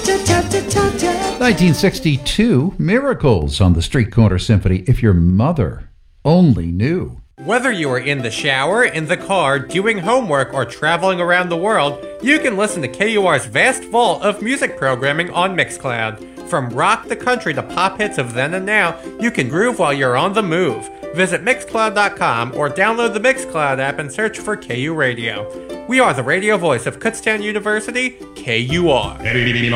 1962, Miracles on the Street Corner Symphony, If Your Mother Only Knew. Whether you are in the shower, in the car, doing homework, or traveling around the world, you can listen to KUR's vast vault of music programming on Mixcloud. From rock to country to pop hits of then and now, you can groove while you're on the move. Visit Mixcloud.com or download the Mixcloud app and search for KU Radio. We are the radio voice of Kutztown University, KUR.